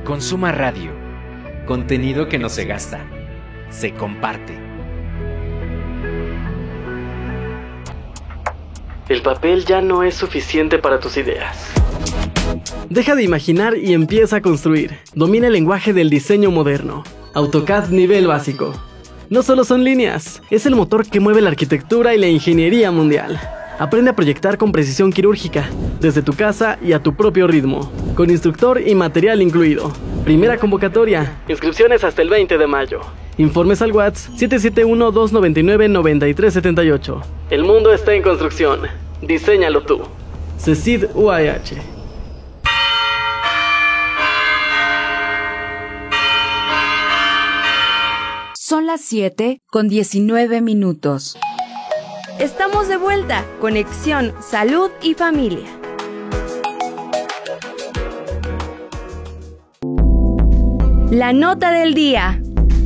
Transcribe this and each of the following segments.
Consuma Radio. Contenido que no se gasta, se comparte. El papel ya no es suficiente para tus ideas. Deja de imaginar y empieza a construir. Domina el lenguaje del diseño moderno. AutoCAD nivel básico. No solo son líneas, es el motor que mueve la arquitectura y la ingeniería mundial. Aprende a proyectar con precisión quirúrgica, desde tu casa y a tu propio ritmo, con instructor y material incluido. Primera convocatoria. Inscripciones hasta el 20 de mayo. Informes al WhatsApp 771-299-9378. El mundo está en construcción. Diséñalo tú. CECID UAH. Son las 7:19. Estamos de vuelta. Conexión, salud y familia. La nota del día.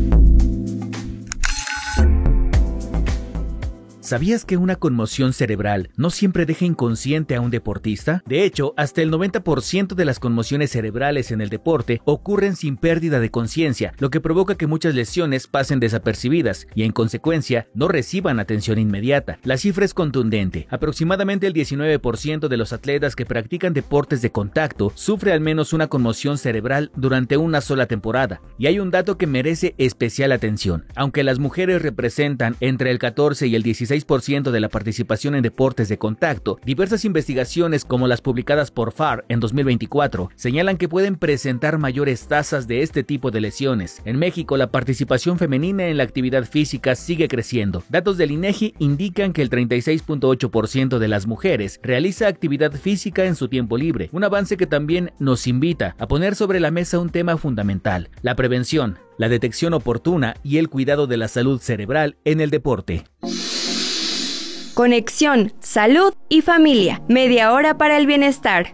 ¿Sabías que una conmoción cerebral no siempre deja inconsciente a un deportista? De hecho, hasta el 90% de las conmociones cerebrales en el deporte ocurren sin pérdida de conciencia, lo que provoca que muchas lesiones pasen desapercibidas y en consecuencia no reciban atención inmediata. La cifra es contundente. Aproximadamente el 19% de los atletas que practican deportes de contacto sufre al menos una conmoción cerebral durante una sola temporada. Y hay un dato que merece especial atención. Aunque las mujeres representan entre el 14 y el 16% de la participación en deportes de contacto, diversas investigaciones como las publicadas por FAR en 2024 señalan que pueden presentar mayores tasas de este tipo de lesiones. En México, la participación femenina en la actividad física sigue creciendo. Datos del INEGI indican que el 36.8% de las mujeres realiza actividad física en su tiempo libre, un avance que también nos invita a poner sobre la mesa un tema fundamental: la prevención, la detección oportuna y el cuidado de la salud cerebral en el deporte. Conexión, salud y familia. Media hora para el bienestar.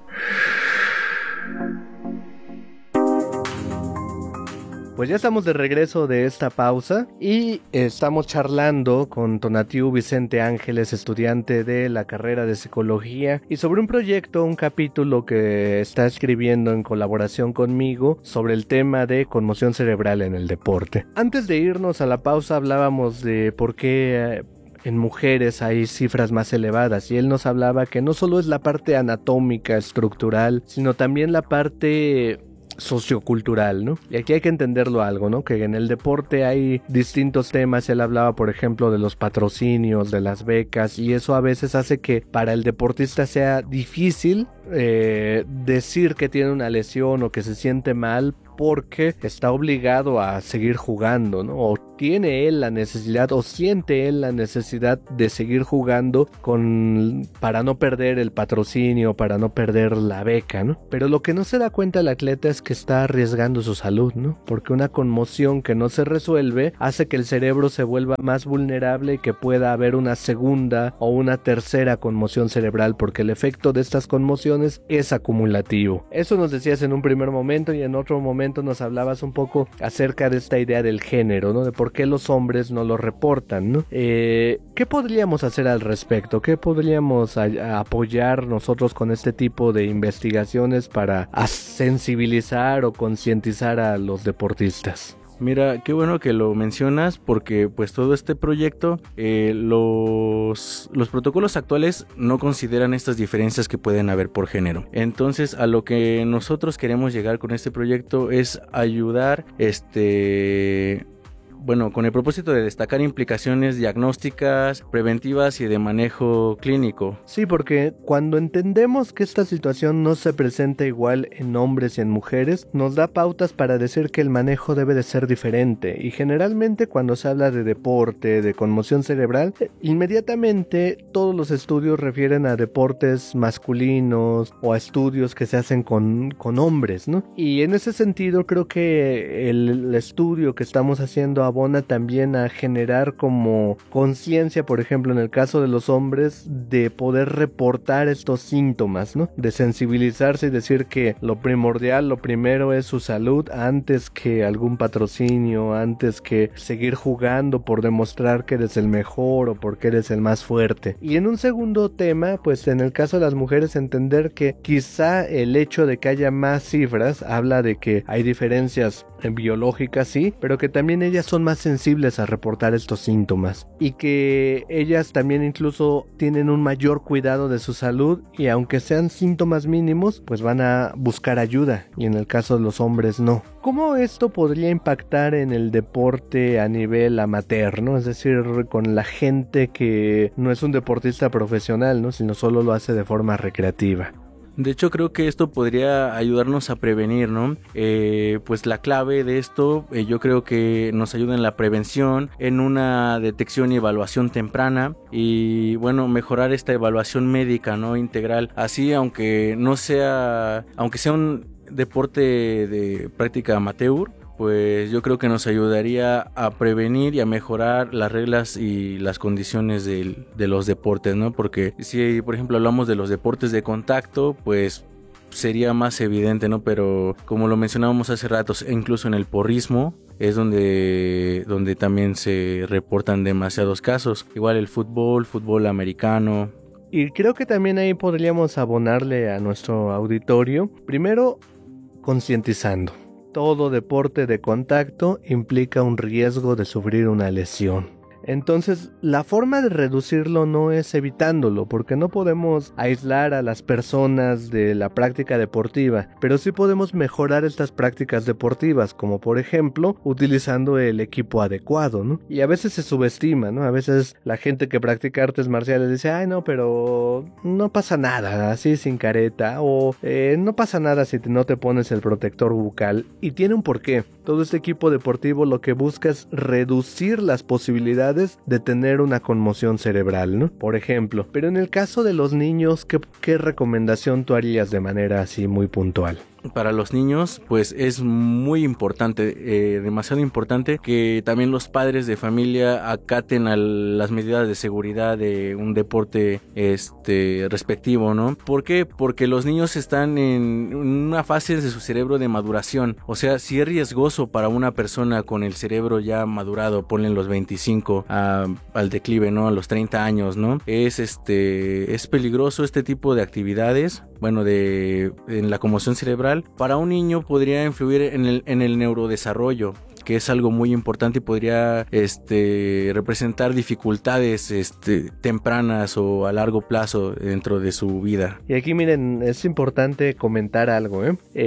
Pues ya estamos de regreso de esta pausa y estamos charlando con Tonatiuh Vicente Ángeles, estudiante de la carrera de psicología, y sobre un proyecto, un capítulo que está escribiendo en colaboración conmigo sobre el tema de conmoción cerebral en el deporte. Antes de irnos a la pausa hablábamos de por qué en mujeres hay cifras más elevadas, y él nos hablaba que no solo es la parte anatómica, estructural, sino también la parte sociocultural, ¿no? Y aquí hay que entenderlo algo, ¿no? Que en el deporte hay distintos temas. Él hablaba, por ejemplo, de los patrocinios, de las becas, y eso a veces hace que para el deportista sea difícil decir que tiene una lesión o que se siente mal, porque está obligado a seguir jugando, ¿no? O tiene él la necesidad, o siente él la necesidad de seguir jugando para no perder el patrocinio, para no perder la beca, ¿no? Pero lo que no se da cuenta el atleta es que está arriesgando su salud, ¿no? Porque una conmoción que no se resuelve hace que el cerebro se vuelva más vulnerable y que pueda haber una segunda o una tercera conmoción cerebral, porque el efecto de estas conmociones es acumulativo. Eso nos decías en un primer momento, y en otro momento nos hablabas un poco acerca de esta idea del género, ¿no? De por qué los hombres no lo reportan, ¿no? ¿Qué podríamos hacer al respecto? ¿Qué podríamos apoyar nosotros con este tipo de investigaciones para sensibilizar o concientizar a los deportistas? Mira, qué bueno que lo mencionas, porque pues todo este proyecto, los protocolos actuales no consideran estas diferencias que pueden haber por género. Entonces, a lo que nosotros queremos llegar con este proyecto es ayudar, con el propósito de destacar implicaciones diagnósticas, preventivas y de manejo clínico. Sí, porque cuando entendemos que esta situación no se presenta igual en hombres y en mujeres, nos da pautas para decir que el manejo debe de ser diferente. Y generalmente cuando se habla de deporte, de conmoción cerebral, inmediatamente todos los estudios refieren a deportes masculinos o a estudios que se hacen con hombres, ¿no? Y en ese sentido creo que el estudio que estamos haciendo abona también a generar como conciencia, por ejemplo, en el caso de los hombres, de poder reportar estos síntomas, ¿no? De sensibilizarse y decir que lo primordial, lo primero es su salud antes que algún patrocinio, antes que seguir jugando por demostrar que eres el mejor o porque eres el más fuerte. Y en un segundo tema, pues en el caso de las mujeres, entender que quizá el hecho de que haya más cifras habla de que hay diferencias biológicas, sí, pero que también ellas son más sensibles a reportar estos síntomas y que ellas también incluso tienen un mayor cuidado de su salud y aunque sean síntomas mínimos, pues van a buscar ayuda y en el caso de los hombres no. ¿Cómo esto podría impactar en el deporte a nivel amateur, ¿no? Es decir, con la gente que no es un deportista profesional, ¿no? Sino solo lo hace de forma recreativa. De hecho, creo que esto podría ayudarnos a prevenir, ¿no? Pues la clave de esto, yo creo que nos ayuda en la prevención, en una detección y evaluación temprana y, bueno, mejorar esta evaluación médica, ¿no? Integral. Así, aunque sea un deporte de práctica amateur, pues yo creo que nos ayudaría a prevenir y a mejorar las reglas y las condiciones de los deportes, ¿no? Porque si, por ejemplo, hablamos de los deportes de contacto, pues sería más evidente, ¿no? Pero como lo mencionábamos hace ratos, incluso en el porrismo es donde también se reportan demasiados casos. Igual el fútbol americano. Y creo que también ahí podríamos abonarle a nuestro auditorio, primero concientizando. Todo deporte de contacto implica un riesgo de sufrir una lesión. Entonces, la forma de reducirlo no es evitándolo, porque no podemos aislar a las personas de la práctica deportiva, pero sí podemos mejorar estas prácticas deportivas, como por ejemplo, utilizando el equipo adecuado, ¿no? Y a veces se subestima, ¿no? A veces la gente que practica artes marciales dice, ay no, pero no pasa nada, así sin careta, o no pasa nada si no te pones el protector bucal, y tiene un porqué. Todo este equipo deportivo lo que busca es reducir las posibilidades de tener una conmoción cerebral, ¿no? Por ejemplo, pero en el caso de los niños, ¿qué recomendación tú harías de manera así muy puntual? Para los niños, pues es muy importante, demasiado importante que también los padres de familia acaten a las medidas de seguridad de un deporte respectivo, ¿no? ¿Por qué? Porque los niños están en una fase de su cerebro de maduración. O sea, si es riesgoso para una persona con el cerebro ya madurado, ponle los 25 al declive, ¿no? A los 30 años, ¿no? Es peligroso este tipo de actividades. Bueno, en la conmoción cerebral, para un niño podría influir en el neurodesarrollo, que es algo muy importante y podría representar dificultades tempranas o a largo plazo dentro de su vida. Y aquí miren, es importante comentar algo,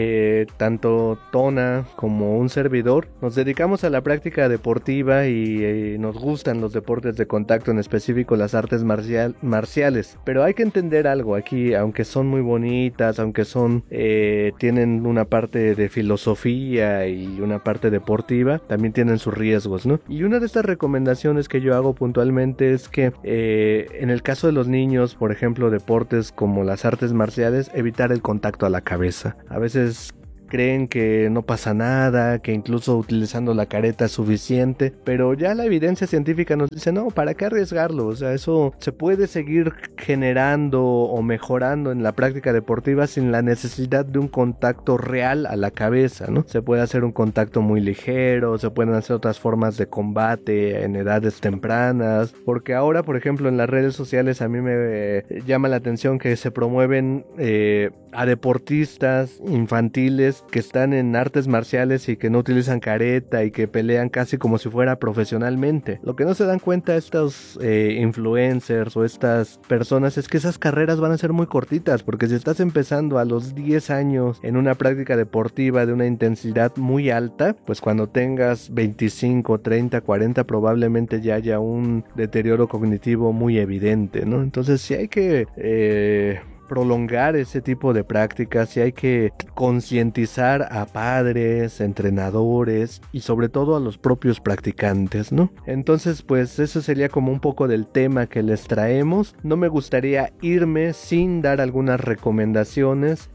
tanto Tona como un servidor nos dedicamos a la práctica deportiva y nos gustan los deportes de contacto, en específico las artes marciales, pero hay que entender algo aquí, aunque son muy bonitas, aunque tienen una parte de filosofía y una parte deportiva, también tienen sus riesgos, ¿no? Y una de estas recomendaciones que yo hago puntualmente es que en el caso de los niños, por ejemplo, deportes como las artes marciales, evitar el contacto a la cabeza. A veces creen que no pasa nada, que incluso utilizando la careta es suficiente, pero ya la evidencia científica nos dice, no, ¿para qué arriesgarlo? O sea, eso se puede seguir generando o mejorando en la práctica deportiva sin la necesidad de un contacto real a la cabeza, ¿no? Se puede hacer un contacto muy ligero, se pueden hacer otras formas de combate en edades tempranas, porque ahora, por ejemplo, en las redes sociales a mí me llama la atención que se promueven a deportistas infantiles que están en artes marciales y que no utilizan careta y que pelean casi como si fuera profesionalmente. Lo que no se dan cuenta estos influencers o estas personas es que esas carreras van a ser muy cortitas, porque si estás empezando a los 10 años en una práctica deportiva de una intensidad muy alta, pues cuando tengas 25, 30, 40 probablemente ya haya un deterioro cognitivo muy evidente, ¿no? Entonces sí hay que prolongar ese tipo de prácticas y hay que concientizar a padres, entrenadores y sobre todo a los propios practicantes, ¿no? Entonces, pues eso sería como un poco del tema que les traemos. No me gustaría irme sin dar algunas recomendaciones.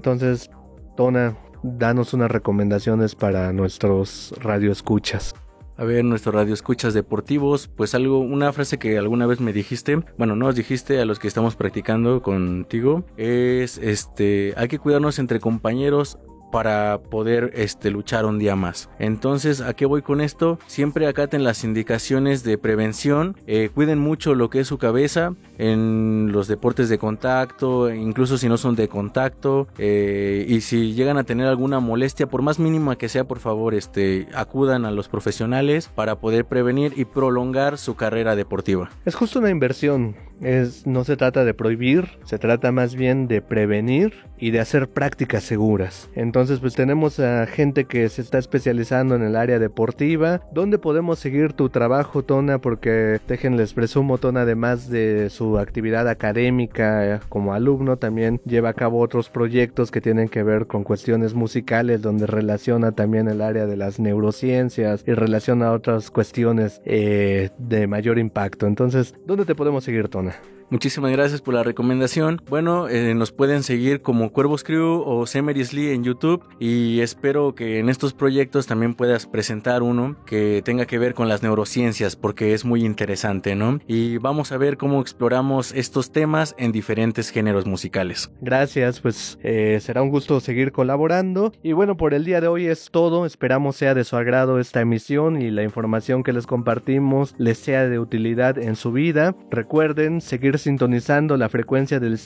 Entonces, Tona, danos unas recomendaciones para nuestros radioescuchas. A ver, nuestro radio escuchas deportivos, pues una frase que alguna vez me dijiste, bueno, nos dijiste a los que estamos practicando contigo, es hay que cuidarnos entre compañeros para poder luchar un día más. Entonces, ¿a qué voy con esto? Siempre acaten las indicaciones de prevención, cuiden mucho lo que es su cabeza en los deportes de contacto, incluso si no son de contacto, y si llegan a tener alguna molestia, por más mínima que sea, por favor, acudan a los profesionales para poder prevenir y prolongar su carrera deportiva. Es justo una inversión. No se trata de prohibir, se trata más bien de prevenir y de hacer prácticas seguras. Entonces pues tenemos a gente que se está especializando en el área deportiva. ¿Dónde podemos seguir tu trabajo, Tona? Porque déjenles presumo, Tona, además de su actividad académica como alumno, también lleva a cabo otros proyectos que tienen que ver con cuestiones musicales, donde relaciona también el área de las neurociencias y relaciona otras cuestiones de mayor impacto. Entonces, ¿dónde te podemos seguir, Tona? Muchísimas gracias por la recomendación. Bueno, nos pueden seguir como Cuervos Crew o Semeris Lee en YouTube, y espero que en estos proyectos también puedas presentar uno que tenga que ver con las neurociencias, porque es muy interesante, ¿no? Y vamos a ver cómo exploramos estos temas en diferentes géneros musicales. Gracias, pues será un gusto seguir colaborando. Y bueno, por el día de hoy es todo. Esperamos sea de su agrado esta emisión y la información que les compartimos les sea de utilidad en su vida. Recuerden seguir sintonizando la frecuencia del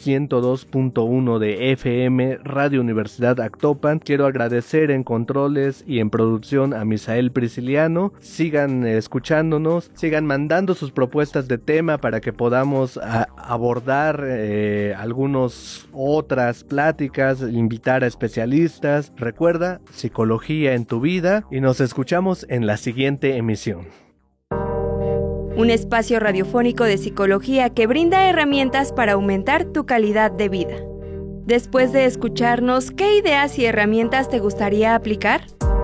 102.1 de FM Radio Universidad Actopan. Quiero agradecer en controles y en producción a Misael Prisciliano. Sigan escuchándonos, sigan mandando sus propuestas de tema para que podamos abordar algunas otras pláticas, invitar a especialistas. Recuerda, psicología en tu vida, y nos escuchamos en la siguiente emisión. Un espacio radiofónico de psicología que brinda herramientas para aumentar tu calidad de vida. Después de escucharnos, ¿qué ideas y herramientas te gustaría aplicar?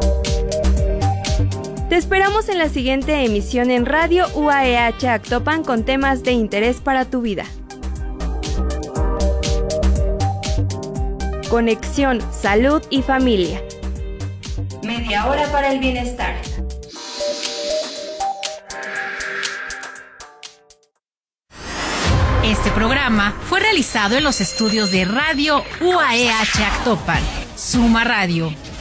Te esperamos en la siguiente emisión en Radio UAEH Actopan con temas de interés para tu vida. Conexión, salud y familia. Media hora para el bienestar. Este programa fue realizado en los estudios de Radio UAEH Actopan, Suma Radio.